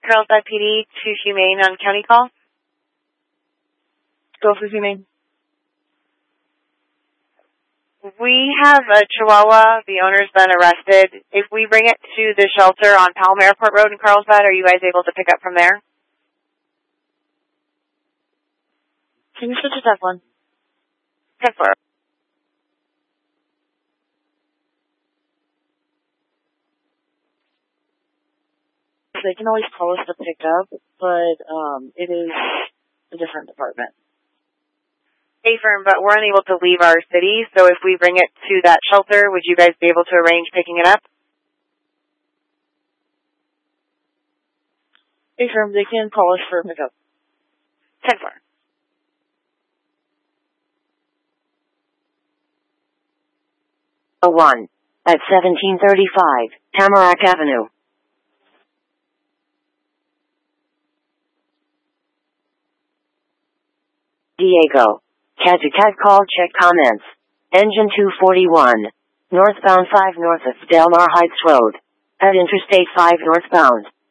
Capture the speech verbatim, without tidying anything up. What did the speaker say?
Carlsbad P D to Humane on county call. Go for Humane. We have a Chihuahua. The owner's been arrested. If we bring it to the shelter on Palm Airport Road in Carlsbad, are you guys able to pick up from there? Can you switch to that one? ten four. They can always call us to pick up, but um, it is a different department. Affirm, but we're unable to leave our city, so if we bring it to that shelter, would you guys be able to arrange picking it up? Affirm, they can call us for a pickup. ten four. oh one. At seventeen thirty-five, Tamarack Avenue. Diego. Cat to cat call, check comments. Engine two forty-one. Northbound five north of Del Mar Heights Road. At Interstate five northbound.